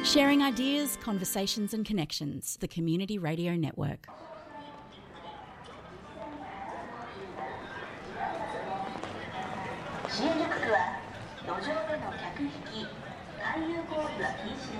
Sharing ideas, conversations and connections. The Community Radio Network. 新宿区は路上での客引き、勧誘行為は禁止です。